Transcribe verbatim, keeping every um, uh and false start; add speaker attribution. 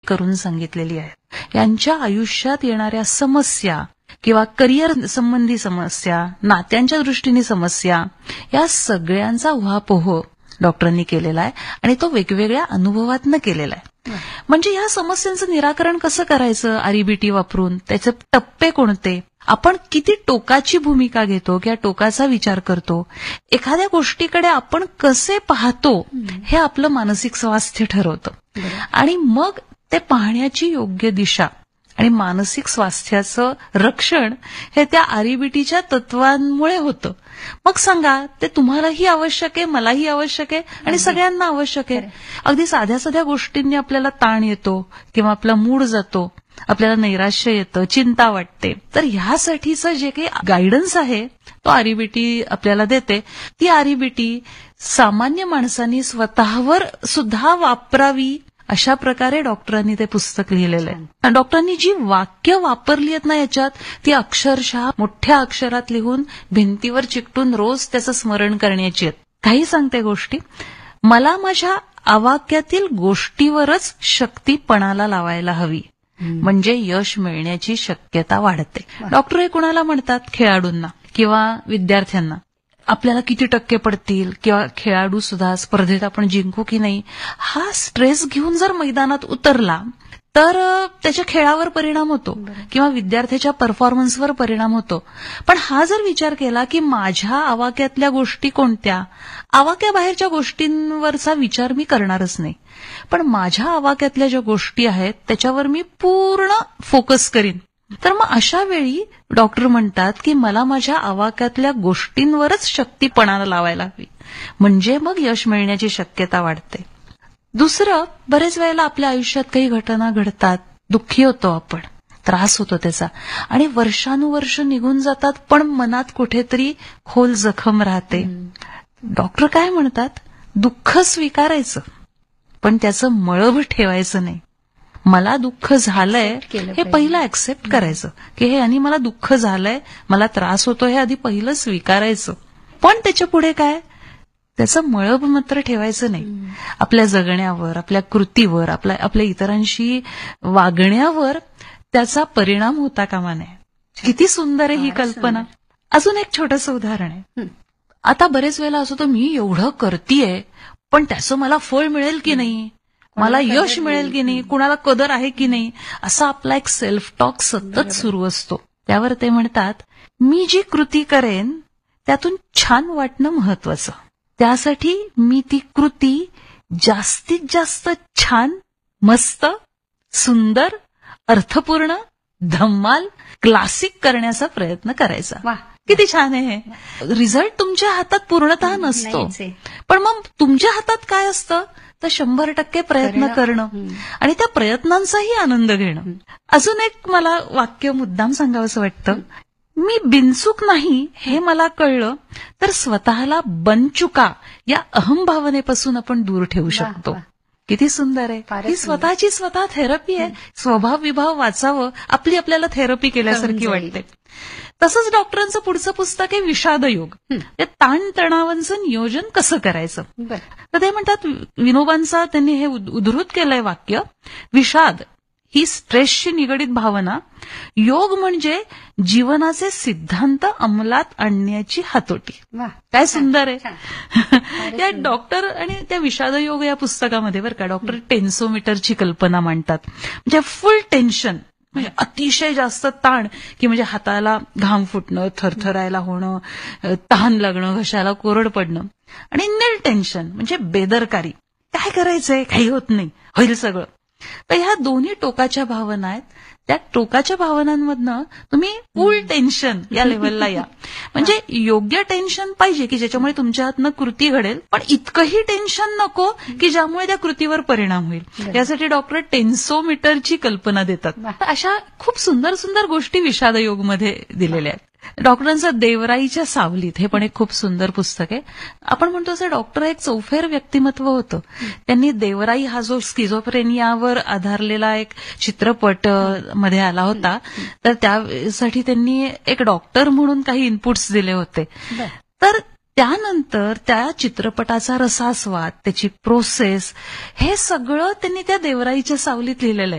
Speaker 1: करून सांगितलेली आहे. यांच्या आयुष्यात येणाऱ्या समस्या किंवा करिअर संबंधी समस्या, नात्यांच्या दृष्टीने समस्या, या सगळ्यांचा उहापोह डॉक्टरांनी केलेला आहे आणि तो वेगवेगळ्या अनुभवातनं केलेला आहे. म्हणजे या समस्यांचं निराकरण कसं करायचं आरईबीटी वापरून, त्याचे टप्पे कोणते, आपण किती टोकाची भूमिका घेतो किंवा टोकाचा विचार करतो, एखाद्या गोष्टीकडे आपण कसे पाहतो, हे आपलं मानसिक स्वास्थ्य ठरवतं. आणि मग ते पाहण्याची योग्य दिशा आणि मानसिक स्वास्थ्याचं रक्षण हे त्या आरईबीटीच्या तत्वांमुळे होतं. मग सांगा, ते तुम्हालाही आवश्यक आहे, मलाही आवश्यक आहे आणि सगळ्यांना आवश्यक आहे. अगदी साध्या साध्या गोष्टींनी आपल्याला ताण येतो किंवा आपला मूड जातो, आपल्याला नैराश्य येतं, चिंता वाटते. तर ह्यासाठीचं जे काही गायडन्स आहे तो आरईबीटी आपल्याला देते. ती आरईबीटी सामान्य माणसांनी स्वतःवर सुद्धा वापरावी अशा प्रकारे डॉक्टरांनी ते पुस्तक लिहिलेलं आहे. डॉक्टरांनी जी वाक्य वापरली आहेत ना याच्यात, ती अक्षरशः मोठ्या अक्षरात लिहून भिंतीवर चिकटून रोज त्याचं स्मरण करण्याची आहेत. काही सांगते गोष्टी, मला माझ्या आवाक्यातील गोष्टीवरच शक्ती पणाला लावायला हवी, म्हणजे यश मिळण्याची शक्यता वाढते. डॉक्टर हे कुणाला म्हणतात? खेळाडूंना किंवा विद्यार्थ्यांना. आपल्याला किती टक्के पडतील किंवा खेळाडू सुद्धा स्पर्धेत आपण जिंकू की नाही, हा स्ट्रेस घेऊन जर मैदानात उतरला तर त्याच्या खेळावर परिणाम होतो किंवा विद्यार्थ्याच्या परफॉर्मन्सवर परिणाम होतो. पण हा जर विचार केला की माझ्या आवाक्यातल्या गोष्टी कोणत्या, आवाक्याबाहेरच्या गोष्टींवरचा विचार मी करणारच नाही, पण माझ्या आवाक्यातल्या ज्या गोष्टी आहेत त्याच्यावर मी पूर्ण फोकस करीन, तर मग अशा वेळी डॉक्टर म्हणतात की मला माझ्या आवाक्यातल्या गोष्टींवरच शक्तीपणाला लावायला हवी, म्हणजे मग यश मिळण्याची शक्यता वाढते. दुसरं, बरेच वेळेला आपल्या आयुष्यात काही घटना घडतात, दुःखी होतो आपण, त्रास होतो त्याचा, आणि वर्षानुवर्ष निघून जातात, पण मनात कुठेतरी खोल जखम राहते. डॉक्टर काय म्हणतात? दुःख स्वीकारायचं, पण त्याचं मळभ ठेवायचं नाही. मला दुःख झालंय हे पहिलं ऍक्सेप्ट करायचं की हे आणि मला दुःख झालंय, मला त्रास होतो, हे आधी पहिलं स्वीकारायचं. पण त्याच्या पुढे काय? त्याचं मळभ मात्र ठेवायचं नाही. आपल्या जगण्यावर, आपल्या कृतीवर, आपल्या आपल्या इतरांशी वागण्यावर त्याचा परिणाम होता कामा नये. किती सुंदर आहे ही कल्पना. अजून एक छोटंसं उदाहरण आहे. आता बरेच वेळेला असं होतं, मी एवढं करतीये पण त्याचं मला फळ मिळेल की नाही, मला यश मिळेल की नाही, कुणाला कदर आहे की नाही, असा आपला एक सेल्फ टॉक सतत सुरू असतो. त्यावर ते म्हणतात, मी जी कृती करेन त्यातून छान वाटणं महत्वाचं, त्यासाठी मी ती कृती जास्तीत जास्त छान, मस्त, सुंदर, अर्थपूर्ण, धम्माल, क्लासिक करण्याचा प्रयत्न करायचा. किती छान आहे हे. रिझल्ट तुमच्या हातात पूर्णतः नसतो, पण मग तुमच्या हातात काय असतं तर शंभर टक्के प्रयत्न करणं आणि त्या प्रयत्नांचाही आनंद घेणं. अजून एक मला वाक्य मुद्दाम सांगावंसं वाटतं, मी बिनचूक नाही हे मला कळलं तर स्वतःला बनचुका या अहंभावनेपासून आपण दूर ठेवू शकतो. किती सुंदर आहे. ही स्वतःची स्वतः थेरपी आहे. स्वभाव विभाव वाचावं, आपली आपल्याला थेरपी केल्यासारखी वाटते. तसंच डॉक्टरांचं पुढचं पुस्तक आहे विषाद योग. ताणतणावांचं नियोजन कसं करायचं. तर ते म्हणतात, विनोबांचा त्यांनी हे उद्धृत केलंय वाक्य, विषाद ही स्ट्रेसशी निगडीत भावना, योग म्हणजे जीवनाचे सिद्धांत अंमलात आणण्याची हातोटी. काय सुंदर आहे. या डॉक्टर आणि त्या विषाद योग या पुस्तकामध्ये बरं का डॉक्टर टेन्सोमीटरची कल्पना मांडतात. म्हणजे फुल टेन्शन, म्हणजे अतिशय जास्त ताण, की म्हणजे हाताला घाम फुटणं, थरथरायला होणं, तहान लागणं, घशाला कोरड पडणं, आणि निल टेन्शन म्हणजे बेदरकारी, काय करायचंय, काही होत नाही, होईल सगळं. तर ह्या दोन्ही टोकाच्या भावना आहेत. त्या टोकाच्या भावनांमधनं तुम्ही फुल टेन्शन या लेव्हलला या. म्हणजे योग्य टेन्शन पाहिजे की ज्याच्यामुळे तुमच्या हातनं कृती घडेल, पण इतकंही टेन्शन नको की ज्यामुळे त्या कृतीवर परिणाम होईल. यासाठी डॉक्टर टेन्सोमीटरची कल्पना देतात. अशा खूप सुंदर सुंदर गोष्टी विषाद योगमध्ये दिलेल्या आहेत. डॉक्टरांचं देवराईच्या सावलीत हे पण एक खूप सुंदर पुस्तक आहे. आपण म्हणतो असं डॉक्टर एक चौफेर व्यक्तिमत्व होतं. त्यांनी देवराई हा जो स्किझोफ्रेनियावर आधारलेला एक चित्रपट मध्ये आला होता, तर त्यासाठी त्यांनी एक डॉक्टर म्हणून काही इनपुट्स दिले होते. तर त्यानंतर त्या चित्रपटाचा रसास्वाद, त्याची प्रोसेस, हे सगळं त्यांनी त्या देवराईच्या सावलीत लिहिलेलं आहे.